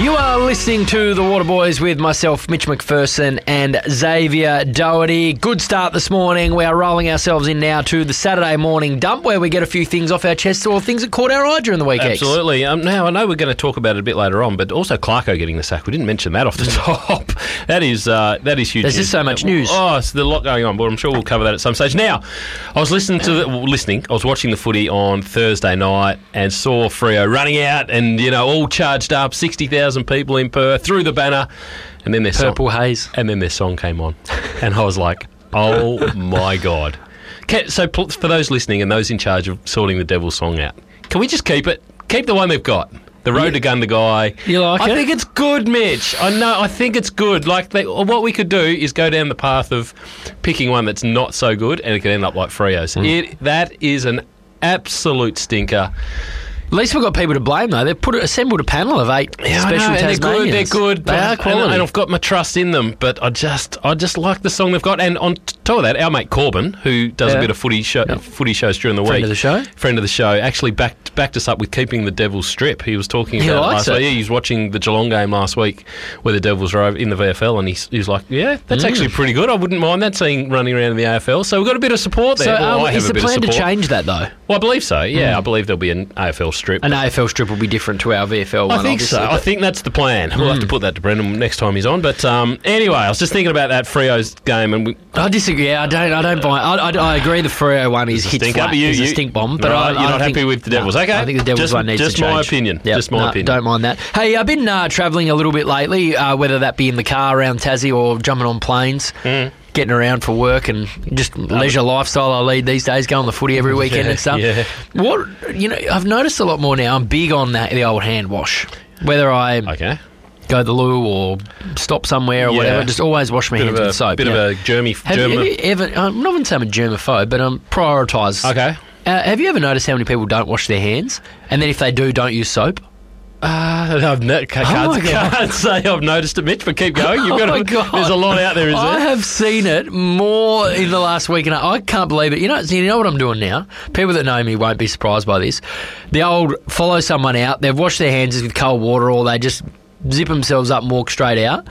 You are listening to The Waterboys with myself, Mitch McPherson, and Xavier Doherty. Good start this morning. We are rolling ourselves in now to the Saturday morning dump where we get a few things off our chest or things that caught our eye during the week. Absolutely. Now, I know we're going to talk about it a bit later on, but also Clarko getting the sack. We didn't mention that off the top. That is huge. There's just so much news. Oh, there's a lot going on, but I'm sure we'll cover that at some stage. Now, I was I was watching the footy on Thursday night and saw Freo running out and, all charged up, 60,000 people in Perth, through the banner, and then their Purple Haze. And then their song came on. And I was like, oh my God. So for those listening and those in charge of sorting the Devil's song out, can we just keep it? Keep the one they've got. The Road to Gundagai. You like it? I think it's good, Mitch. I think it's good. What we could do is go down the path of picking one that's not so good and it could end up like Freo's. That is an absolute stinker. At least we've got people to blame, though. They've assembled a panel of 8 special Tasmanians. They're good. They are quality. And I've got my trust in them, but I just like the song they've got. And on top of that, our mate Corbin, who does a bit of footy shows during the week. Friend of the show, actually backed us up with keeping the Devils strip. He was talking about it last week. Yeah, he was watching the Geelong game last week where the Devils were over in the VFL, and he was like, yeah, that's actually pretty good. I wouldn't mind that seeing running around in the AFL. So we've got a bit of support there. So is the plan to change that, though? Well, I believe so, yeah. I believe there'll be an AFL strip. An AFL strip will be different to our VFL one, I think so. I think that's the plan. We'll have to put that to Brendan next time he's on. But anyway, I was just thinking about that Freo's game. And I disagree. I don't buy it. I agree the Freo one is hit flat. It's a stink bomb. But you're not happy with the Devils. Okay. I think the Devils one needs to change. Just my opinion. Yep. Just my opinion. Don't mind that. Hey, I've been travelling a little bit lately, whether that be in the car around Tassie or jumping on planes. Getting around for work and just leisure lifestyle I lead these days, going on the footy every weekend and stuff. Yeah. I've noticed a lot more now. I'm big on the old hand wash. Whether I go to the loo or stop somewhere or whatever, just always wash my hands with soap. Bit of a germy. Have you ever? I'm not even saying I'm a germaphobe, but I'm prioritise. Okay. Have you ever noticed how many people don't wash their hands, and then if they do, don't use soap? Can't say I've noticed it, Mitch, but keep going. There's a lot out there, is there? I have seen it more in the last week, and I can't believe it. You know what I'm doing now? People that know me won't be surprised by this. The old follow someone out, they've washed their hands with cold water, or they just zip themselves up and walk straight out.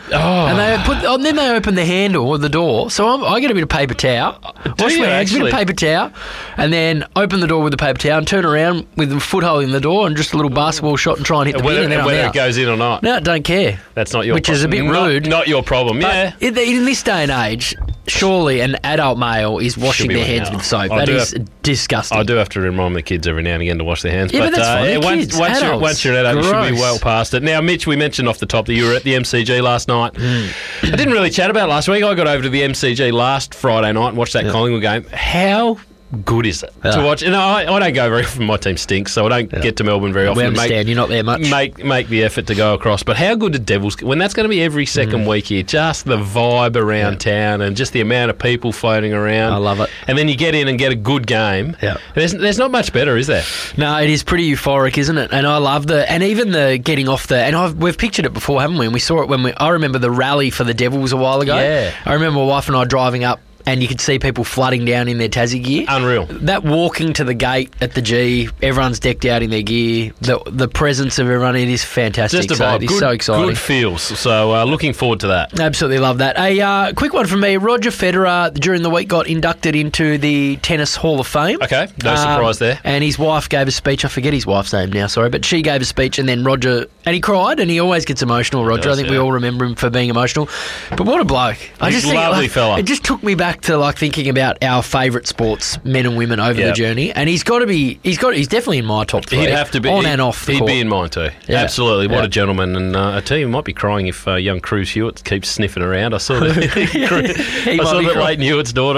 And then they open the handle of the door. So I get a bit of paper towel, wash my hands, a bit of paper towel, and then open the door with the paper towel and turn around with the foothold in the door and just a little basketball shot and try and hit the bin. And then whether it goes in or not. No, don't care. That's not your problem. Which is a bit rude. Not your problem, but in this day and age, surely an adult male is washing their hands with soap. That is disgusting. I do have to remind the kids every now and again to wash their hands. Yeah, but that's fine. Once you're an adult, you should be well past it. Now, Mitch, we mentioned off the top that you were at the MCG last night. I didn't really chat about it last week. I got over to the MCG last Friday night and watched that Collingwood game. How good is it to watch? And I don't go very often. My team stinks, so I don't get to Melbourne very often. We understand you're not there much. Make the effort to go across. But how good do Devils, when that's going to be every second week here, just the vibe around town and just the amount of people floating around. I love it. And then you get in and get a good game. Yeah. There's not much better, is there? No, it is pretty euphoric, isn't it? And I love even the getting off we've pictured it before, haven't we? And we saw it I remember the rally for the Devils a while ago. Yeah. I remember my wife and I driving up, and you could see people flooding down in their Tassie gear. Unreal. That walking to the gate at the G, everyone's decked out in their gear. The presence of everyone, it is fantastic. Just about it's so exciting. Good feels. So looking forward to that. Absolutely love that. A quick one from me. Roger Federer during the week got inducted into the Tennis Hall of Fame. Okay, no surprise there. And his wife gave a speech. I forget his wife's name now, sorry, but she gave a speech, and then Roger, and he cried, and he always gets emotional, Roger. I think we all remember him for being emotional. But what a bloke. He's a lovely fella. It just took me back to thinking about our favourite sports, men and women, over the journey, and he's definitely in my top 3. He'd have to be on and off the court. He'd be in mine too. Yeah. Absolutely, what a gentleman. And I tell you, he might be crying if young Cruz Hewitt keeps sniffing around. I saw that Leighton Hewitt's son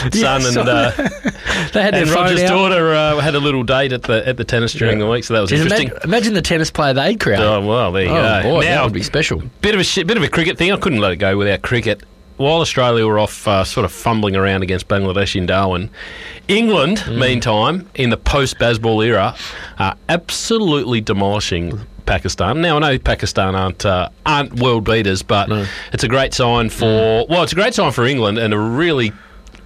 and Roger's daughter had a little date at the tennis during the week, so that was interesting. Imagine the tennis player they'd create. Oh well, there you go. Boy, now, that would be special. Bit of a cricket thing. I couldn't let it go without cricket. While Australia were off sort of fumbling around against Bangladesh in Darwin, England, meantime, in the post-Bazball era, are absolutely demolishing Pakistan. Now, I know Pakistan aren't world beaters, but it's a great sign for... Well, it's a great sign for England and a really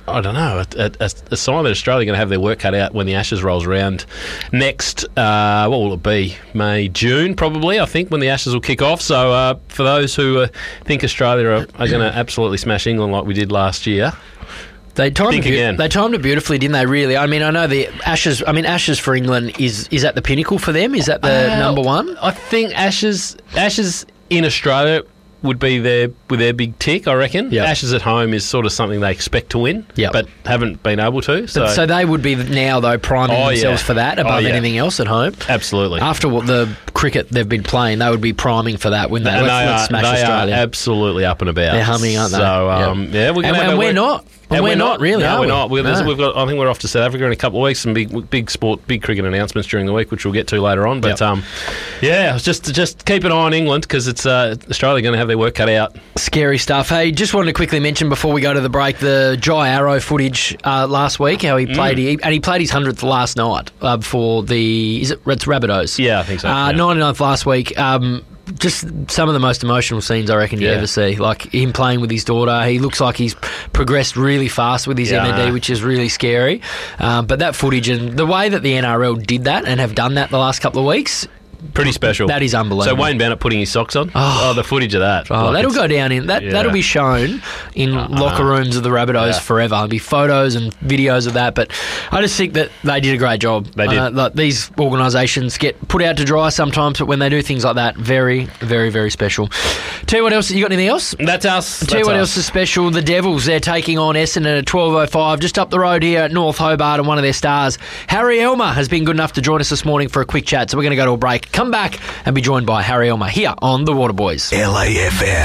I don't know, a sign that Australia are going to have their work cut out when the Ashes rolls around next, what will it be, May, June probably, I think, when the Ashes will kick off. So for those who think Australia are going to absolutely smash England like we did last year, They timed it beautifully, didn't they, really? I mean, I know the Ashes... I mean, Ashes for England, is that the pinnacle for them? Is that the number one? I think Ashes in Australia would be their big tick, I reckon. Yep. Ashes at home is sort of something they expect to win, but haven't been able to. So they would be now, though, priming themselves for that above anything else at home? Absolutely. After what the cricket they've been playing, they would be priming for that. Let's smash Australia. They are absolutely up and about. They're humming, aren't they? So, we're not. And we're not really. No, we're not. We've got. I think we're off to South Africa in a couple of weeks. Some big cricket announcements during the week, which we'll get to later on. But just keep an eye on England because it's Australia going to have their work cut out. Scary stuff. Hey, just wanted to quickly mention before we go to the break the Jai Arrow footage last week. How he played, and he played his 100th last night for it's Rabbitohs. Yeah, I think so. 99th last week. Just some of the most emotional scenes I reckon you ever see. Like him playing with his daughter. He looks like he's progressed really fast with his MND, which is really scary. But that footage and the way that the NRL did that and have done that the last couple of weeks... Pretty special. That is unbelievable. So Wayne Bennett putting his socks on. The footage of that. That'll go down in that'll be shown in locker rooms of the Rabbitohs forever. There'll be photos and videos of that. But I just think that they did a great job. They did. Like these organisations get put out to dry sometimes, but when they do things like that, very, very, very special. Tell you what else. You got anything else? That's us. Tell you what else is special. The Devils, they're taking on Essendon at 12:05 just up the road here at North Hobart, and one of their stars, Harry Elmer, has been good enough to join us this morning for a quick chat. So we're going to go to a break. Come back and be joined by Harry Elmer here on The Waterboys. LAFM.